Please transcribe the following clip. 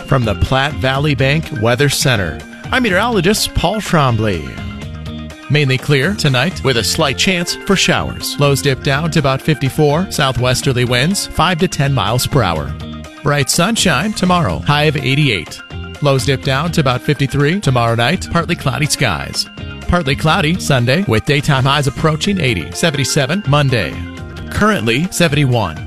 From the Platte Valley Bank Weather Center, I'm meteorologist Paul Trombley. Mainly clear tonight with a slight chance for showers. Lows dip down to about 54, southwesterly winds 5 to 10 miles per hour. Bright sunshine tomorrow, high of 88. Lows dip down to about 53 tomorrow night, partly cloudy skies. Partly cloudy Sunday with daytime highs approaching 80, 77 Monday. Currently 71.